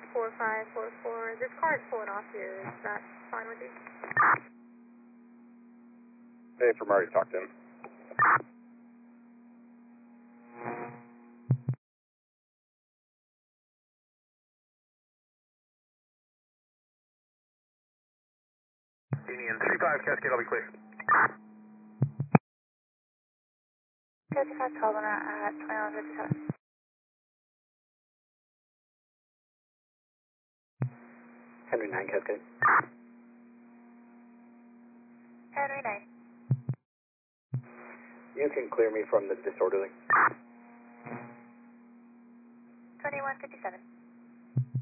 4544. This car is pulling off here. Is that fine with you? Hey, from already talked in. Union 35 Cascade, I'll be clear. Cascade, Calvin at 2157. Henry 9 Cascade. Henry 9. You can clear me from the disorderly. 2157.